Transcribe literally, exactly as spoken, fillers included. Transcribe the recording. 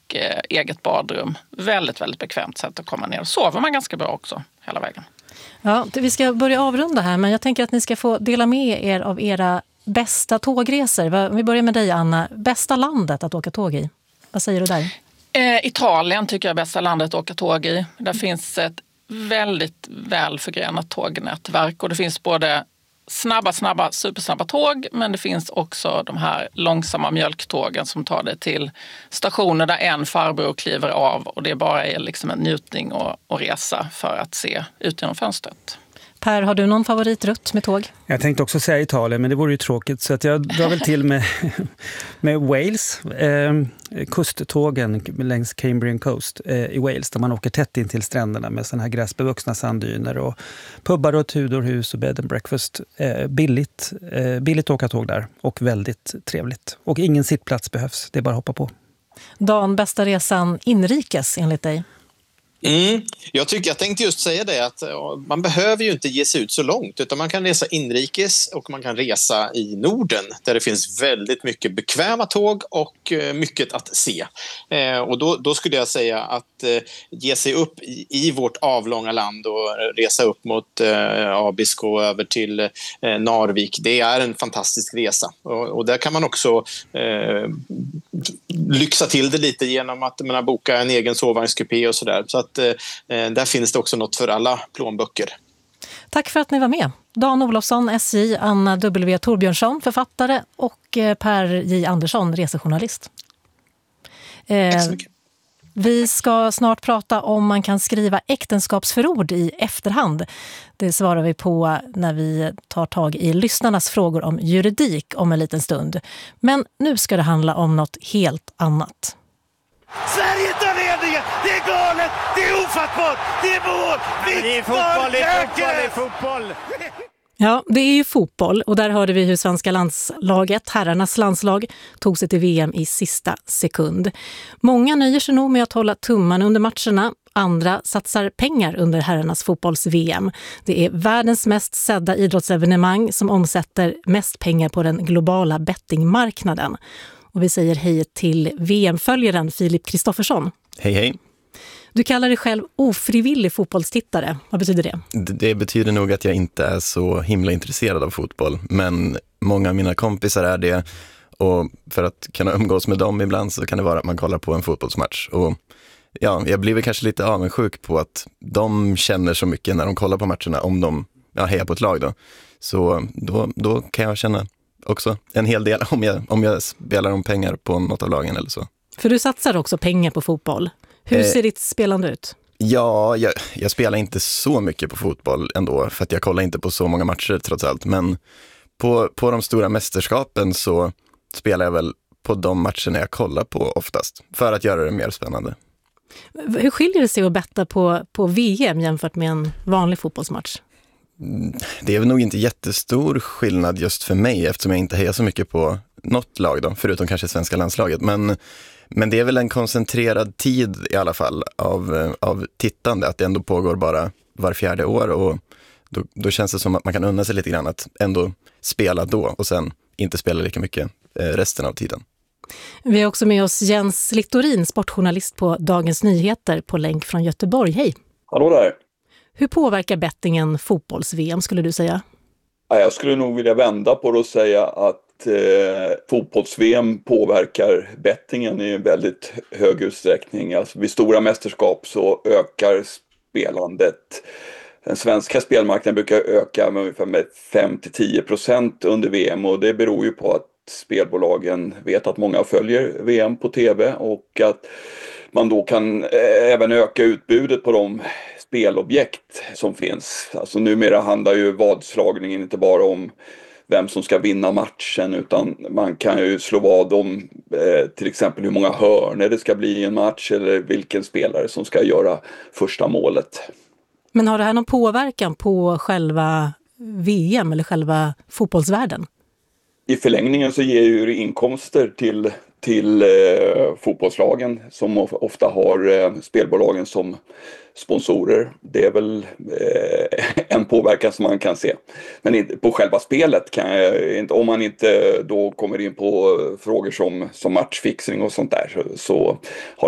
och eh, eget badrum. Väldigt, väldigt bekvämt sätt att komma ner. Sover man ganska bra också hela vägen. Ja, vi ska börja avrunda här, men jag tänker att ni ska få dela med er av era bästa tågresor. Vi börjar med dig, Anna. Bästa landet att åka tåg i? Vad säger du där? Eh, Italien tycker jag är bästa landet att åka tåg i. Där finns ett väldigt väl förgrenat tågnätverk och det finns både snabba, snabba, supersnabba tåg, men det finns också de här långsamma mjölktågen som tar det till stationer där en farbror kliver av och det bara är liksom en njutning och, och resa för att se ut genom fönstret. Per, har du någon favoritrutt med tåg? Jag tänkte också säga Italien, men det vore ju tråkigt så att jag drar väl till med, med Wales. Eh, kusttågen längs Cambrian Coast eh, i Wales där man åker tätt in till stränderna med såna här gräsbevuxna sanddyner och pubbar och Tudorhus och bed and breakfast. Eh, billigt, eh, billigt åka tåg där och väldigt trevligt. Och ingen sittplats behövs, det är bara att hoppa på. Dan, bästa resan inrikes enligt dig? Mm. Jag, tycker, jag tänkte just säga det att man behöver ju inte ge sig ut så långt utan man kan resa inrikes och man kan resa i Norden där det finns väldigt mycket bekväma tåg och mycket att se. Eh, och då, då skulle jag säga att eh, ge sig upp i, i vårt avlånga land och resa upp mot eh, Abisko över till eh, Narvik, det är en fantastisk resa. Och, och där kan man också eh, lyxa till det lite genom att man boka en egen sovvagnskupé och sådär. Så att eh, där finns det också något för alla plånböcker. Tack för att ni var med. Dan Olofsson, S J, Anna W. Torbjörnsson, författare och Per J. Andersson, resejournalist. Eh, Tack så mycket. Vi ska snart prata om man kan skriva äktenskapsförord i efterhand. Det svarar vi på när vi tar tag i lyssnarnas frågor om juridik om en liten stund. Men nu ska det handla om något helt annat. Sverige tar ledningen! Det är galet! Det är ofattbart! Det är mål! Ja, det är fotboll, det är fotboll, det är fotboll! Ja, det är ju fotboll och där hörde vi hur svenska landslaget, herrarnas landslag, tog sig till V M i sista sekund. Många nöjer sig nog med att hålla tummarna under matcherna. Andra satsar pengar under herrarnas fotbolls-V M. Det är världens mest sedda idrottsevenemang som omsätter mest pengar på den globala bettingmarknaden. Och vi säger hej till V M-följaren Filip Kristoffersson. Hej hej. Du kallar dig själv ofrivillig fotbollstittare. Vad betyder det? Det betyder nog att jag inte är så himla intresserad av fotboll. Men många av mina kompisar är det. Och för att kunna umgås med dem ibland så kan det vara att man kollar på en fotbollsmatch. Och ja, jag blir väl kanske lite avundsjuk på att de känner så mycket när de kollar på matcherna om de ja, hejar på ett lag då. Så då, då kan jag känna också en hel del om jag, om jag spelar om pengar på något av lagen eller så. För du satsar också pengar på fotboll. Hur ser eh, ditt spelande ut? Ja, jag, jag spelar inte så mycket på fotboll ändå för att jag kollar inte på så många matcher trots allt. Men på, på de stora mästerskapen så spelar jag väl på de matcherna jag kollar på oftast för att göra det mer spännande. Hur skiljer det sig att betta på, på V M jämfört med en vanlig fotbollsmatch? Det är väl nog inte jättestor skillnad just för mig eftersom jag inte hejar så mycket på något lag då, förutom kanske svenska landslaget. Men, men det är väl en koncentrerad tid i alla fall av, av tittande, att det ändå pågår bara var fjärde år och då, då känns det som att man kan unna sig lite grann att ändå spela då och sen inte spela lika mycket resten av tiden. Vi har också med oss Jens Littorin, sportjournalist på Dagens Nyheter på länk från Göteborg. Hej! Hallå där! Hur påverkar bettingen fotbolls-V M skulle du säga? Ja, jag skulle nog vilja vända på det och säga att eh, fotbolls-V M påverkar bettingen i väldigt hög utsträckning. Alltså vid stora mästerskap så ökar spelandet. Den svenska spelmarknaden brukar öka med ungefär med fem till tio procent under V M och det beror ju på att spelbolagen vet att många följer V M på tv och att man då kan även öka utbudet på de spelobjekt som finns. Alltså numera handlar ju vadslagningen inte bara om vem som ska vinna matchen utan man kan ju slå vad om eh, till exempel hur många hörnor det ska bli i en match eller vilken spelare som ska göra första målet. Men har det här någon påverkan på själva V M eller själva fotbollsvärlden? I förlängningen så ger ju det inkomster till, till eh, fotbollslagen som ofta har eh, spelbolagen som sponsorer. Det är väl eh, en påverkan som man kan se. Men inte, på själva spelet kan jag inte, om man inte då kommer in på frågor som, som matchfixning och sånt där så, så har